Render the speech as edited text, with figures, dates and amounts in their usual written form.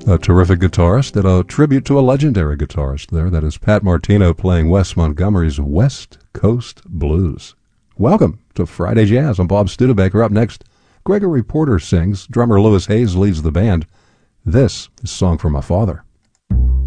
a terrific guitarist, and a tribute to a legendary guitarist there. That is Pat Martino playing Wes Montgomery's West Coast Blues. Welcome to Friday Jazz. I'm Bob Studebaker. Up next, Gregory Porter sings. Drummer Louis Hayes leads the band. This is a song for my father.